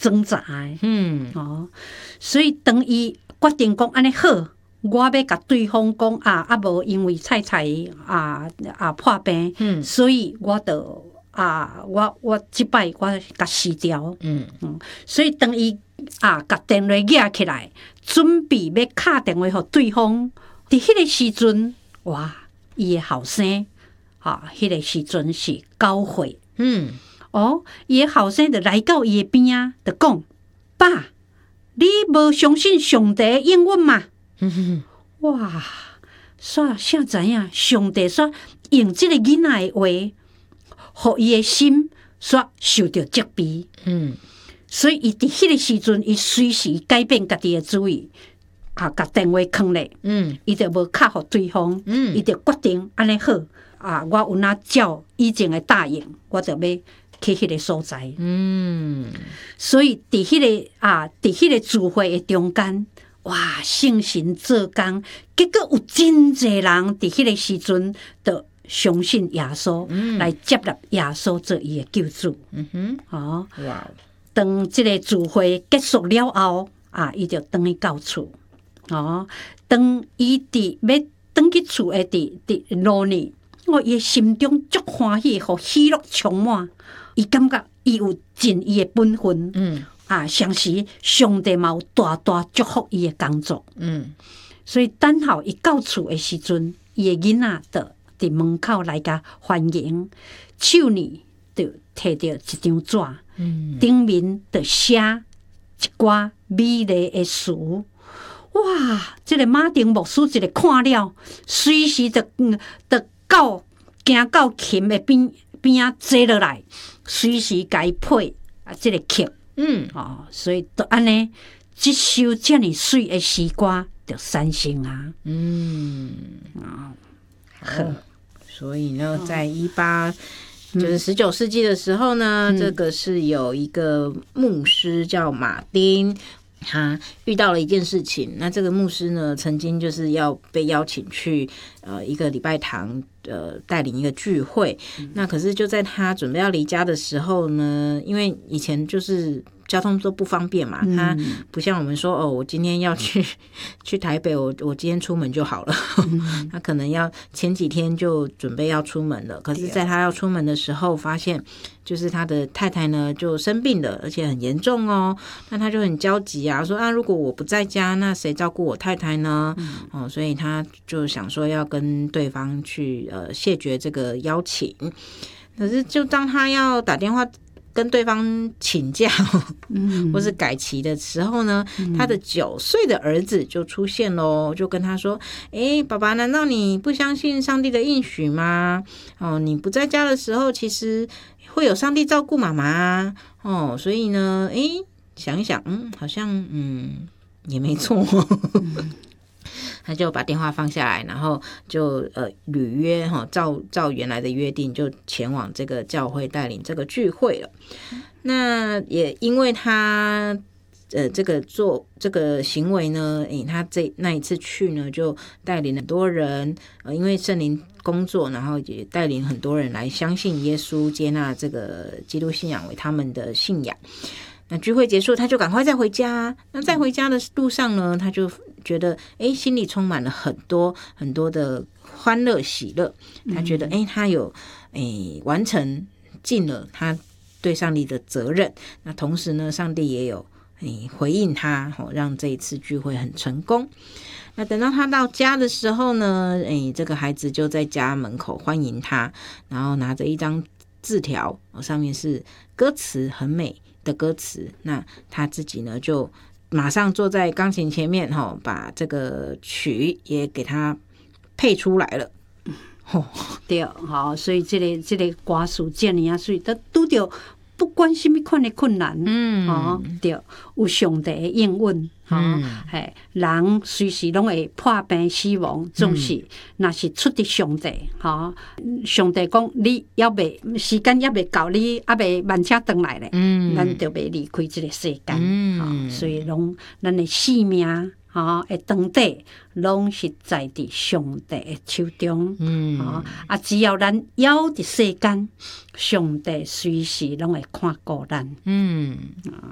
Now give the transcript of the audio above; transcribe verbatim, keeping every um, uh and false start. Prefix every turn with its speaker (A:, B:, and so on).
A: 挣扎的。
B: 嗯，
A: 哦，所以当伊决定讲安尼好，我要甲对方讲啊，啊无因为菜菜啊啊破病，
B: 嗯
A: 所以我就啊，我我即摆我甲死掉。
B: 嗯
A: 嗯，所以当伊啊甲电话举起来，准备要敲电话互对方，伫迄个时阵，哇，伊的后生啊，迄、那个时阵是九岁。
B: 嗯，
A: 哦，伊的后生就来到伊的边啊，就讲：爸，你无相信上帝的应允嘛？
B: 嗯
A: 哇！煞啥知影？上帝煞用即个囡仔的话，互伊的心煞受到责备。
B: 嗯，
A: 所以伊伫迄个时阵，伊随时改变家己的主意，啊，甲电话囥咧，
B: 嗯，
A: 伊就无敲互对方，
B: 嗯
A: 伊就决定安尼好啊，我有哪照以前的答应，我就要去迄个所在。
B: 嗯，
A: 所以伫迄、个啊，伫迄个聚会的中间，哇，圣神做工，结果有真侪人伫迄个时阵就相信耶稣，
B: 嗯
A: 来接纳耶稣做伊的救主。
B: 嗯哼，
A: 哦，
B: 哇，
A: 当即个聚会结束了后，啊，伊就转去到厝。哦，当伊伫要转去厝的伫伫路呢，我伊心中足欢喜，互喜乐充满。伊感觉伊有尽伊的本分，
B: 嗯
A: 啊，相时上帝嘛有大大祝福伊的工作。
B: 嗯
A: 所以等候伊到厝的时阵，伊的囡仔就伫门口来甲欢迎，手呢就摕着一张纸，
B: 嗯，
A: 顶面就写一寡美丽的词。哇！这个马丁牧师一个看了，随时就嗯，就到行到琴的边边啊坐落来，随时甲伊配啊，这个曲。
B: 嗯，
A: 哦，所以就安尼，这首这么水的诗歌就产生啊。
B: 嗯，
A: 啊、
B: 好，所以呢，在一八就是十九世纪的时候呢，
A: 嗯
B: 这个是有一个牧师叫马丁。他遇到了一件事情，那这个牧师呢，曾经就是要被邀请去呃一个礼拜堂，呃带领一个聚会。那可是就在他准备要离家的时候呢，因为以前就是交通都不方便嘛，
A: 嗯
B: 他不像我们说哦，我今天要去去台北，我我今天出门就好了。
A: 嗯
B: 他可能要前几天就准备要出门了，可是在他要出门的时候，发现就是他的太太呢就生病了，而且很严重哦。那他就很焦急啊，说啊，如果我不在家，那谁照顾我太太呢？嗯、哦，所以他就想说要跟对方去呃谢绝这个邀请。可是就当他要打电话跟对方请假，
A: 嗯
B: 或是改期的时候呢，
A: 嗯
B: 他的九岁的儿子就出现喽，就跟他说：“诶，爸爸，难道你不相信上帝的应许吗？哦，你不在家的时候，其实会有上帝照顾妈妈哦。所以呢，诶，想一想，嗯，好像嗯也没错。嗯”他就把电话放下来，然后就呃履约哈，照照原来的约定，就前往这个教会带领这个聚会了。那也因为他呃这个做这个行为呢，诶，他这那一次去呢，就带领很多人，呃，因为圣灵工作，然后也带领很多人来相信耶稣，接纳这个基督信仰为他们的信仰。那聚会结束，他就赶快再回家。那在回家的路上呢，他就觉得，哎，心里充满了很多很多的欢乐喜乐。他觉得，哎，他有，哎，完成尽了他对上帝的责任。那同时呢，上帝也有，哎，回应他，哦，让这一次聚会很成功。那等到他到家的时候呢，哎，这个孩子就在家门口欢迎他，然后拿着一张字条，上面是歌词很美的歌词，那他自己呢就马上坐在钢琴前面，哦，把这个曲也给他配出来了。
A: 哦，对，好，所以这个这个歌词这样啊，所以都拄着不管什么款的困难，
B: 嗯，
A: 哦，对，有上帝的应允，哦，嘿、嗯，人随时拢会破病死亡，总是若、嗯、是出伫上帝，吼、哦，上帝讲你还未时间还未到，你还未慢车转来咧，嗯，咱就袂离开这个世间，嗯、哦，所以拢咱的性命。吼，诶，长底拢是在伫上帝的手中，嗯，吼啊，只要咱还伫世间，上帝随时拢会看顾咱，
B: 嗯。